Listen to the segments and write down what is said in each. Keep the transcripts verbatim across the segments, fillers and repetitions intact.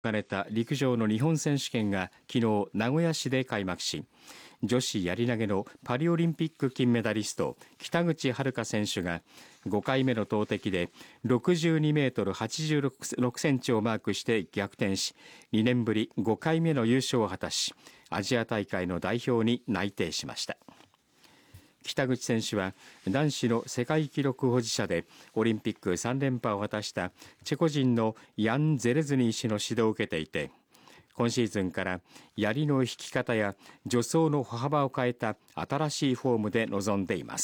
行われた陸上の日本選手権が昨日名古屋市で開幕し、女子やり投げのパリオリンピック金メダリスト北口榛花選手がごかいめの投てきでろくじゅうにメートルはちじゅうろくセンチをマークして逆転し、にねんぶりごかいめの優勝を果たし、アジア大会の代表に内定しました。北口選手は男子の世界記録保持者でオリンピックさん連覇を果たしたチェコ人のヤン・ゼレズニー氏の指導を受けていて、今シーズンから槍の引き方や助走の歩幅を変えた新しいフォームで臨んでいます。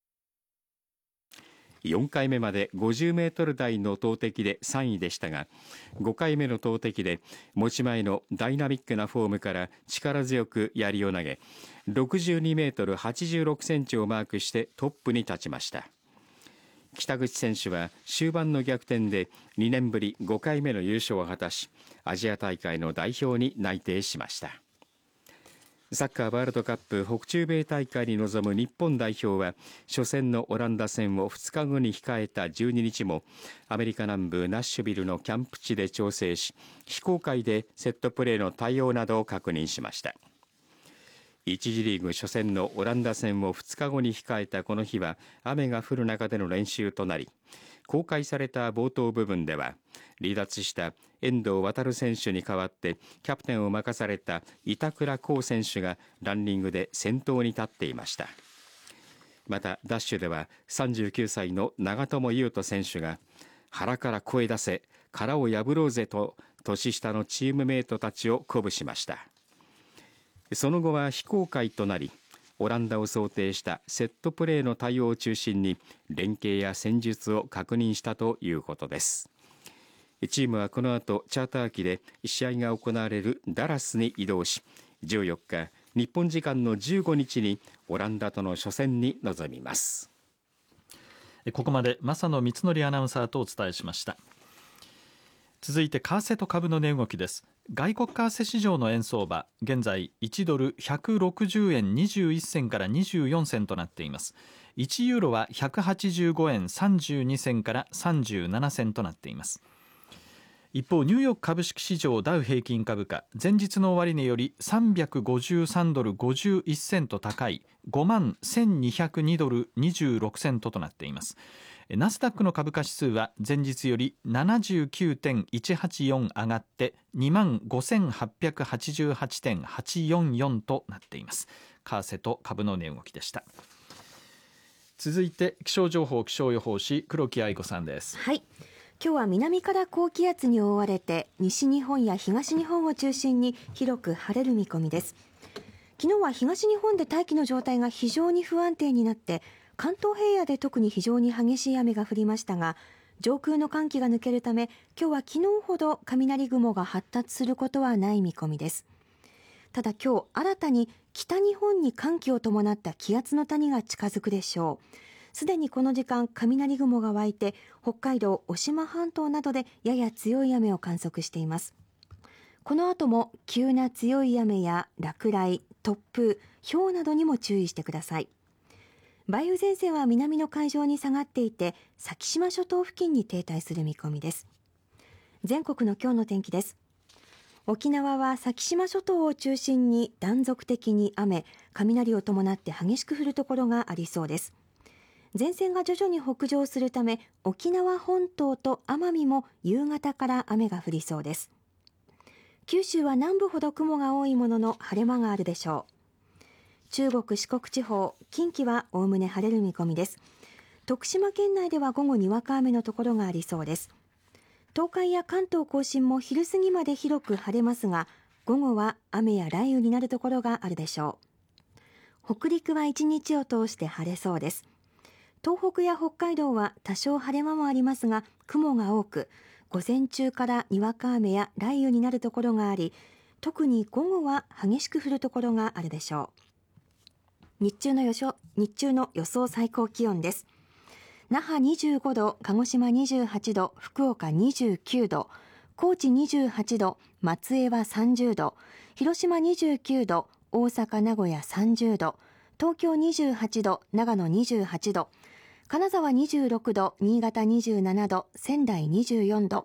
よんかいめまでごじゅうメートル台の投てきでさんいでしたが、ごかいめの投てきで持ち前のダイナミックなフォームから力強く槍を投げ、ろくじゅうにメートルはちじゅうろくセンチをマークしてトップに立ちました。北口選手は終盤の逆転でにねんぶりごかいめの優勝を果たし、アジア大会の代表に内定しました。サッカーワールドカップ北中米大会に臨む日本代表は初戦のオランダ戦をふつかごに控えたじゅうににちもアメリカ南部ナッシュビルのキャンプ地で調整し、非公開でセットプレーの対応などを確認しました。いち次リーグ初戦のオランダ戦をふつかごに控えたこの日は雨が降る中での練習となり、公開された冒頭部分では離脱した遠藤航選手に代わってキャプテンを任された板倉滉選手がランニングで先頭に立っていました。またダッシュではさんじゅうきゅうさいの長友佑都選手が腹から声出せ、殻を破ろうぜと年下のチームメートたちを鼓舞しました。その後は非公開となり、オランダを想定したセットプレーの対応を中心に連携や戦術を確認したということです。チームはこの後チャーター機で試合が行われるダラスに移動し、じゅうよっか日本時間のじゅうごにちにオランダとの初戦に臨みます。 ここまで正野光則アナウンサーとお伝えしました。続いて為替と株の値動きです。外国為替市場の円相場、現在いちドルひゃくろくじゅうえんにじゅういっせんからにじゅうよんセンとなっています。いちユーロはひゃくはちじゅうごえんさんじゅうに銭からさんじゅうなな銭となっています。一方、ニューヨーク株式市場ダウ平均株価、前日の終値よりさんびゃくごじゅうさんドルごじゅういっセント高い ごまんせんにひゃくにドルにじゅうろくセントとなっています。ナスダックの株価指数は前日より ななじゅうきゅうてんいちはちよん 上がって にまんごせんはっぴゃくはちじゅうはちてんはちよんよん となっています。為替と株の値動きでした。続いて気象情報気象予報士黒木愛子さんです。 はい、今日は南から高気圧に覆われて西日本や東日本を中心に広く晴れる見込みです。昨日は東日本で大気の状態が非常に不安定になって関東平野で特に非常に激しい雨が降りましたが、上空の寒気が抜けるため今日は昨日ほど雷雲が発達することはない見込みです。ただ今日新たに北日本に寒気を伴った気圧の谷が近づくでしょう。すでにこの時間雷雲が湧いて北海道渡島半島などでやや強い雨を観測しています。この後も急な強い雨や落雷、突風、雹などにも注意してください。梅雨前線は南の海上に下がっていて先島諸島付近に停滞する見込みです。全国の今日の天気です。沖縄は先島諸島を中心に断続的に雨、雷を伴って激しく降るところがありそうです。前線が徐々に北上するため沖縄本島と奄美も夕方から雨が降りそうです。九州は南部ほど雲が多いものの晴れ間があるでしょう。中国四国地方、近畿はおおむね晴れる見込みです。徳島県内では午後にわか雨のところがありそうです。東海や関東甲信も昼過ぎまで広く晴れますが、午後は雨や雷雨になるところがあるでしょう。北陸は一日を通して晴れそうです。東北や北海道は多少晴れ間もありますが雲が多く、午前中からにわか雨や雷雨になるところがあり、特に午後は激しく降るところがあるでしょう。日中の予想、日中の予想最高気温です。那覇にじゅうごど、鹿児島にじゅうはちど、福岡にじゅうきゅうど、高知にじゅうはちど、松江はさんじゅうど、広島にじゅうきゅうど、大阪名古屋さんじゅうど、東京にじゅうはちど、長野にじゅうはちど、金沢にじゅうろくど、新潟にじゅうななど、仙台にじゅうよんど、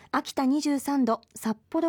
秋田にじゅうさんど、札幌